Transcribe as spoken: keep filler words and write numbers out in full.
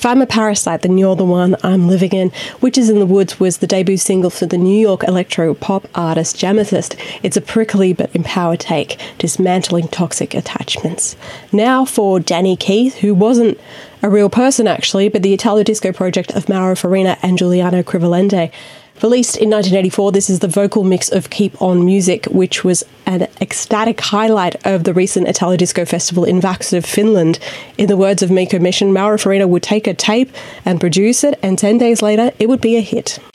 If I'm a Parasite, Then You're the One I'm Living In. Witches in the Woods was the debut single for the New York electro-pop artist Jamethyst. It's a prickly but empowered take, dismantling toxic attachments. Now for Danny Keith, who wasn't a real person actually, but the Italo disco project of Mauro Farina and Giuliano Crivellente. Released in nineteen eighty-four, this is the vocal mix of Keep On Music, which was an ecstatic highlight of the recent Italo Disco Festival in Vaxjö, Finland. In the words of Mikko Mission, Mauro Farina would take a tape and produce it, and ten days later, it would be a hit.